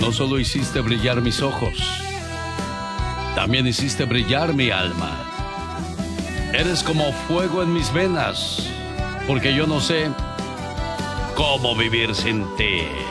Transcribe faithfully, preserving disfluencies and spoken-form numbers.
No solo hiciste brillar mis ojos, también hiciste brillar mi alma. Eres como fuego en mis venas, porque yo no sé cómo vivir sin ti.